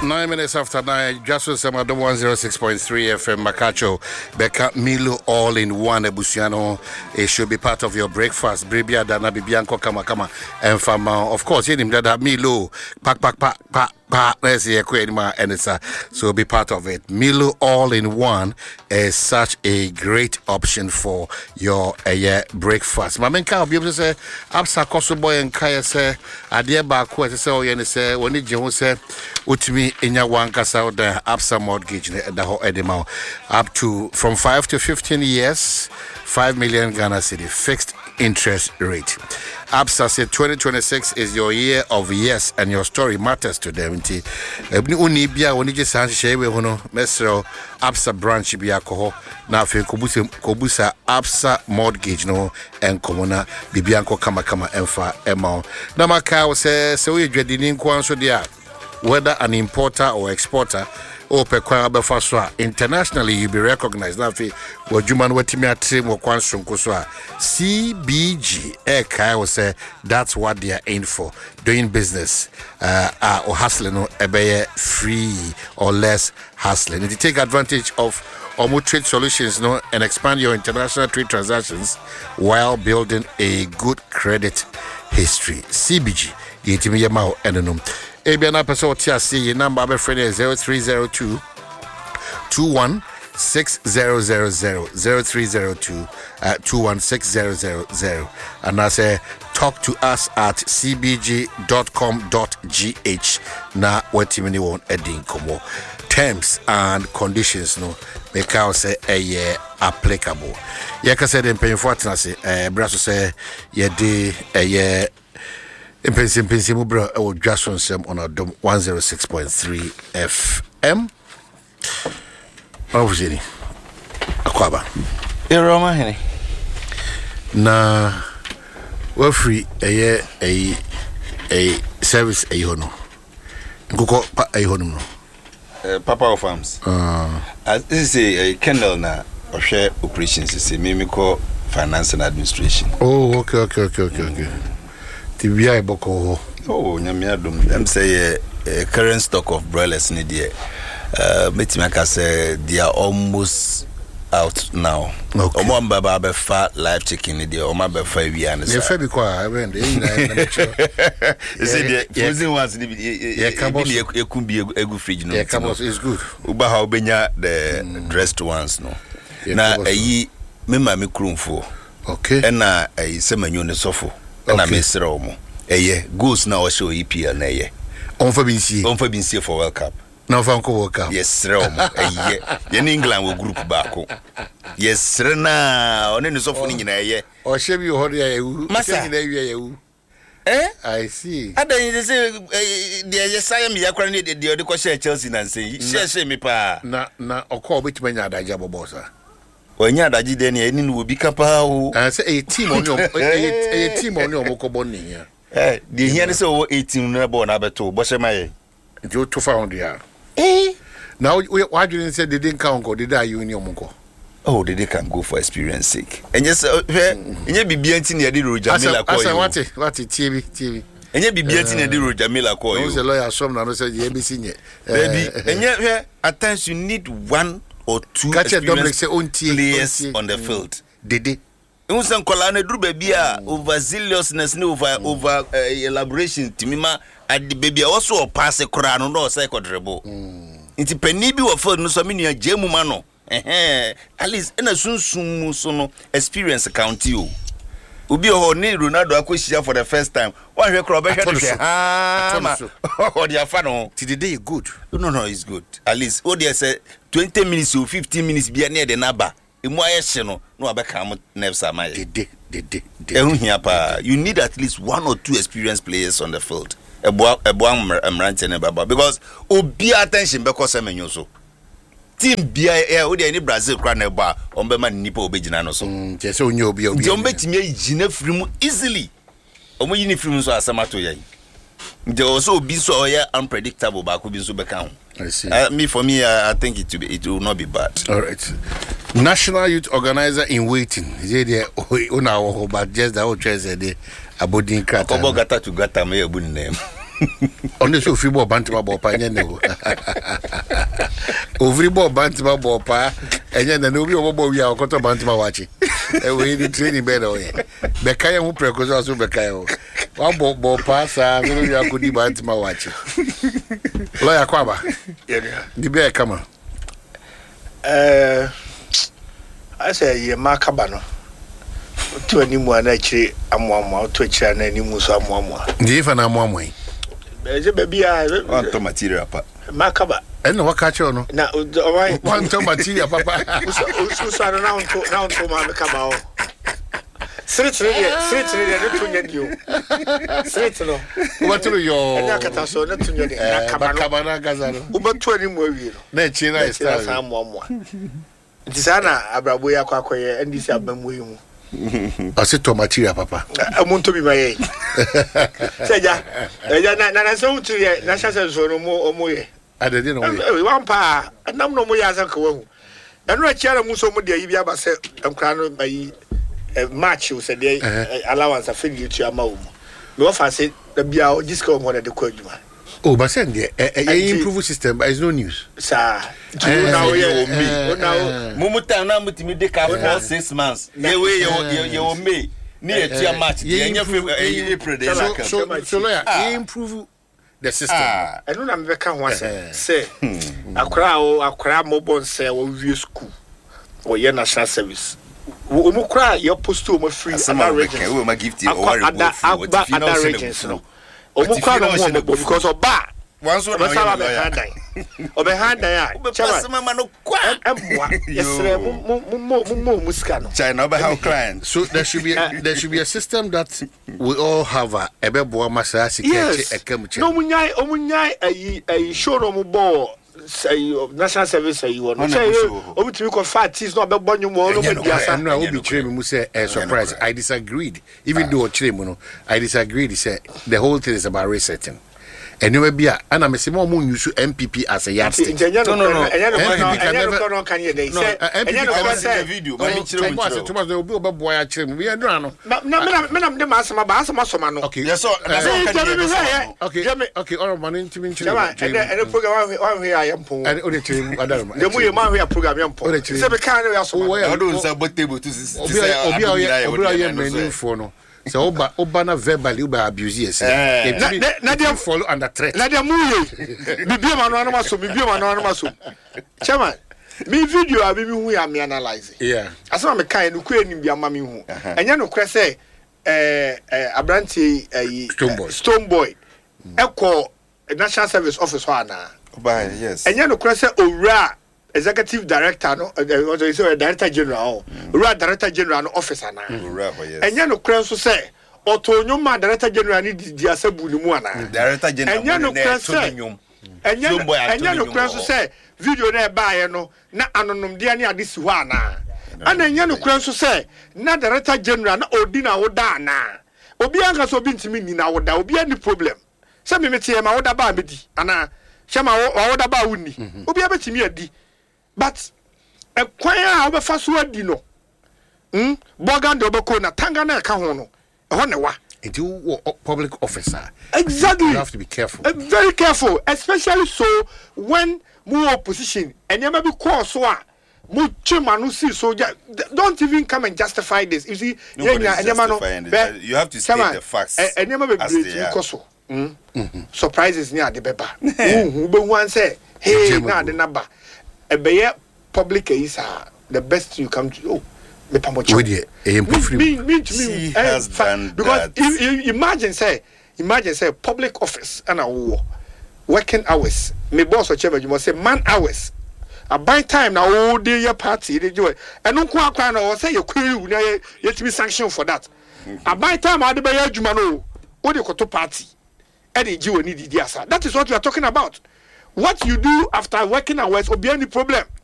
9 minutes after 9, just with some other 106.3 FM Makacho, Beka Milo all in one Ebusiano. It should be part of your breakfast. Bribia Dana Bibianco Kama and Fama. Of course, him that Milo, pack. Let's see and it's so be part of it. Milo all in one is such a great option for your breakfast. Mamen ka obi say absa kosoboy and kaya say ade ba ko say o ye ne say woni je ho say utimi enya wankasa the absa mortgage the ho edema up to from 5 to 15 years 5 million Ghana cedi fixed interest rate. Absa said 2026 is your year of yes, and your story matters to them. Unibia, when you just answer, Mesro Absa branch be alcohol. Now, if you Kobusa Absa mortgage, no, and Komona, Bibianco Kama Enfa Emma. Namaka says, so we dreading Kwanso dia, whether an importer or exporter. Internationally, you be recognized. Now, what you man what me at CBG, I will say that's what they are in for. Doing business, or hustling, or free or less hustling. If you take advantage of Omo Trade Solutions, and expand your international trade transactions while building a good credit history. CBG, yetimi yamao enenum. Ebiana person TRC number be friend 0302 216000 0302 216000 and I say talk to us at cbg.com.gh na wetimini won edin komo terms and conditions no make out say applicable yeka say dem pay for say braso say ye de Impensing Mubra or Jason Sem on a 106.3 FM. What was it? Aquaba. Roma Henny. Na we're free a service a hono. Go pa a hono. Papa Farms. This is a kennel na or share operations is a mimico finance and administration. Oh, okay. TBI Boko. Oh, Nyamiadum. Them say a current stock of broilers in the Metimaka say they are almost out now. Okay. Omo Baba be fat live chicken in the Oma be 5 years. You feel because I went in. You see the frozen ones. You could be a good fridge. No, it's good. Uba how benya the dressed ones no. Na ayi me mama krumfo. Okay. And na ayi se manyo ne sofo. Na mesra omo goes now show EPL na on for being for World Cup now for World Cup yes omo in England we group back yes na on any so for nyina or shame you hold you I see I don't say the Yesaya me yakra need the other question Chelsea and say share me pa na okọ betimanya adaja bobosa Onya daji den ye ni will be kapa o say a team on your mokoboni here the here say 18 na ball na beto bo she mai you 200 ya now why do you say they didn't count go did I union monko oh they can go for experience sake and yes enye bibia nti na de Roger Miller call you what TV enye bibia nti na de Roger Miller call you no say lawyer some na no say the ABC nye baby enye at times you need one or two players on the field. Dede. Unsan kola na duru baby a overzealousness ne over elaboration timima at the baby also pass a kora no say dribble. Inti penny bi wo field no so me nua jemu ma no. At least na sunsun so no experience count you. Obi ho ni Ronaldo akoshia for the first time. One hwe kro be hwe ma. Oh dia fa no. Today good. No, it's good. At least oh there say 20 minutes or 15 minutes be near the naba. Emu ayehye no abeka nerves amaye. Dede. You need at least one or two experienced players on the field. Ebo amrante ne baba because obi attention be cause menyo so. Team bia o dey ni Brazil kra na eba on be man nipa obegina no so. Je say onye obi. Je on betimi agina firimu easily. Omo yini firimu so asamato yan. There also be so unpredictable back be so become. I see. For me, I think it will not be bad. All right. National Youth Organizer in Waiting. Is there but just the whole treasure there. Abodin Krata. Kobo gata to gata me abun name. On the show, free ball bantam ball pine. Over ball bantam ball pa, and then the nobody over we are caught bantam watching. And we need training better. Bekaya who precos also Bekayo. One ball pass, I could be bantam watching. Lawyer Quaba. The bear come on. I say, ye Macabano. To any one actually, I'm one to a channel, any musa mama. Even I'm one way. There's a baby, I want to material. Macaba. And what catch on? Now, one to material, papa. Who's now to Mamma Cabao. Street, you. What to your Nakataso, not to your Cabana Gazano? About 20 more. Nature is some one. It is Anna Abraboya Quacoy and this album. I said to material, papa. I want to be my age. Say, I saw to the National Zone or more. I didn't know. One pa, and no more as a co. And right here, Musomodia, Yaba said, I'm crying by a match, who said, allowance of figure to your mom. No, if I said, the Biao disco one at the Quaduma. Oh, but send the improve system, but it's no news. Sir, now, Mumuta, now, with me, they for 6 months. You will me near to your match. So, improve the system. I don't know, I'm once say, a crowd mobile say, or review school or your national service. Umukra, your post to my free. Some region will give you other regions. Omukra because of bar. Once or behind China how client. So there should be a system that we all have a bebo masasi. Yes. No munyai a show no more. Say national service say you want say over to you fat is not about you more. I'm not be training mu say surprise. I disagreed. Even though training I disagreed. He said the whole thing is about resetting. And you may be and I'm saying more use MPP as a yardstick. No. MPP can never video. Thomas will be about boy children. We are no. Madam the master. Okay. Yes, okay. All man into me. And the program one here I am poor. And only to the way man we are program I am poor. Say be kind we are so. I don't say but table to menu for no. So Obana verbally by abuse yes. They follow under threat. Na dem muye. Bibi ma so. Chairman, me video abi mi hu ya me analyze. Yeah. Asema me kan no ku enim bia ma me hu. Enya no kure say Abranti Stone Boy. Eko National Service Office ho ana. Yes. Enya no kure say Owura Executive Director no Director General Director General no office ana enya no kran so say otonyoma Director General ni di asabu ni mu ana Director General enya no kran say enya no kran so say video na ba ye no na anonom de ani ade si ho ana ana enya no kran so say na Director General na odi na woda ana obi anka so bi ntimi ni na woda obi ani problem say me metie ma woda ba medi ana shema woda ba wuni obi abetimi adi. But a choir of a fast word, you know. Bogan de Boko na Tangana Kahono. Honewa. A do public officer. Exactly. You have to be careful. Very careful. Especially so when more opposition and you may be called so. So don't even come and justify this. You see, you have to state the facts. And you may be surprises near the beba. Who one say, hey, now the number. A bear public is the best you come to. Oh, the Pamocho. She has done because imagine say public office and a war working hours. Me boss or chairman, you must say man hours. A by time now all day your party they do it. And no kwa or say you query yet to be sanctioned for that. A by time I the bear jumano. What you to party? Eddie you need the. That is what we are talking about. What you do after working hours will be any problem.